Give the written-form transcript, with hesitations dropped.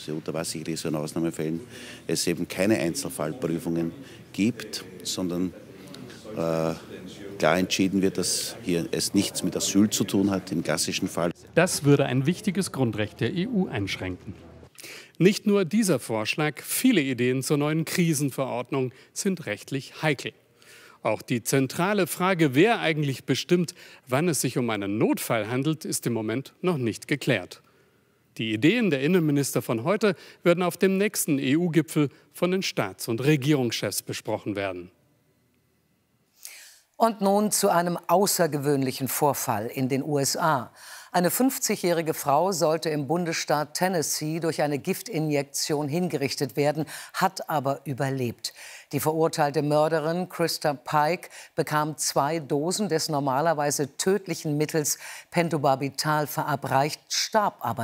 Ceuta war sicherlich so in Ausnahmefällen, es eben keine Einzelfallprüfungen gibt, sondern klar entschieden wird, dass hier es nichts mit Asyl zu tun hat im klassischen Fall. Das würde ein wichtiges Grundrecht der EU einschränken. Nicht nur dieser Vorschlag, viele Ideen zur neuen Krisenverordnung sind rechtlich heikel. Auch die zentrale Frage, wer eigentlich bestimmt, wann es sich um einen Notfall handelt, ist im Moment noch nicht geklärt. Die Ideen der Innenminister von heute werden auf dem nächsten EU-Gipfel von den Staats- und Regierungschefs besprochen werden. Und nun zu einem außergewöhnlichen Vorfall in den USA. Eine 50-jährige Frau sollte im Bundesstaat Tennessee durch eine Giftinjektion hingerichtet werden, hat aber überlebt. Die verurteilte Mörderin Krista Pike bekam 2 Dosen des normalerweise tödlichen Mittels Pentobarbital verabreicht, starb aber